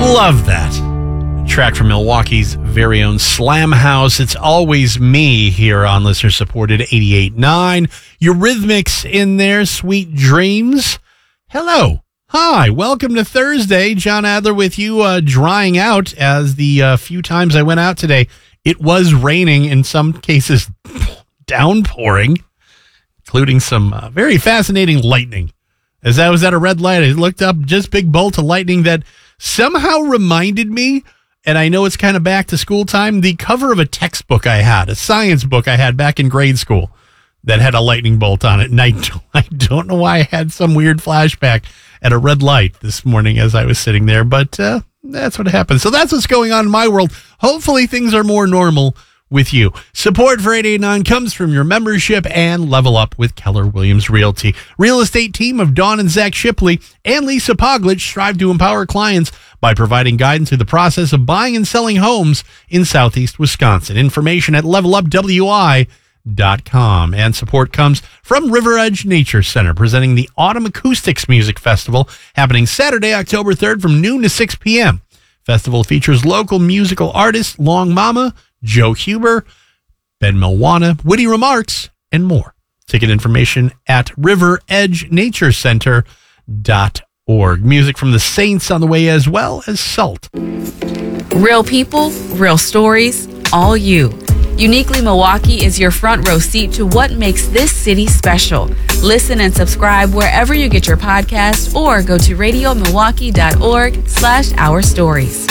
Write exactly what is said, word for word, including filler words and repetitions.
Love that. Track from Milwaukee's very own Slam House. It's always me here on listener-supported eighty-eight point nine. Eurythmics in there, Sweet Dreams. Hello. Hi. Welcome to Thursday. John Adler with you, uh, drying out as the uh, few times I went out today. It was raining, in some cases downpouring, including some uh, very fascinating lightning. As I was at a red light, I looked up, just big bolt of lightning that somehow reminded me, and I know it's kind of back to school time, the cover of a textbook I had, a science book I had back in grade school that had a lightning bolt on it. And I don't, I don't know why I had some weird flashback at a red light this morning as I was sitting there, but uh, that's what happened. So that's what's going on in my world. Hopefully things are more normal with you. Support for eighty-eight point nine comes from your membership and Level Up with Keller Williams Realty. Real estate team of Dawn and Zach Shipley and Lisa Poglich strive to empower clients by providing guidance through the process of buying and selling homes in Southeast Wisconsin. Information at level up w i dot com. And support comes from River Edge Nature Center, presenting the Autumn Acoustics Music Festival, happening Saturday, October third from noon to six p.m. Festival features local musical artists Long Mama, Joe Huber, Ben Milwana, Witty Remarks, and more. Ticket information at river edge nature center dot org. Music from the Saints on the way, as well as Salt. Real people, real stories, all you. Uniquely Milwaukee is your front row seat to what makes this city special. Listen and subscribe wherever you get your podcasts or go to radio milwaukee dot org slash our stories.